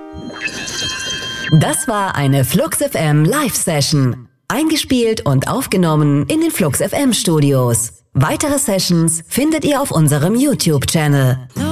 Das war eine Flux FM Live-Session. Eingespielt und aufgenommen in den Flux FM Studios. Weitere Sessions findet ihr auf unserem YouTube-Channel.